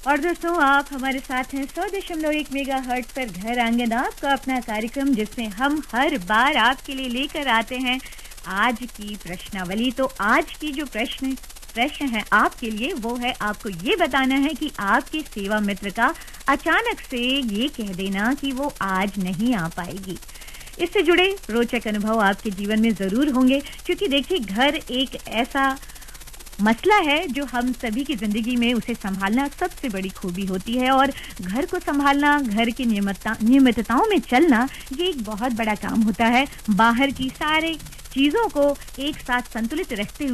और दोस्तों आप हमारे साथ हैं 100.1 मेगा हर्ट्ज पर घर आंगन, आपका अपना कार्यक्रम जिसमें हम हर बार आपके लिए लेकर आते हैं आज की प्रश्नावली। तो आज की जो प्रश्न है आपके लिए वो है, आपको ये बताना है कि आपके सेवा मित्र का अचानक से ये कह देना कि वो आज नहीं आ पाएगी। इससे जुड़े रोचक अनुभव आपके जीवन में जरूर होंगे, क्योंकि देखिए घर एक ऐसा मसला है जो हम सभी की जिंदगी में उसे संभालना सबसे बड़ी खूबी होती है। और घर को संभालना, घर की नियमितताओं में चलना, ये एक बहुत बड़ा काम होता है। बाहर की सारे चीजों को एक साथ संतुलित रखते हुए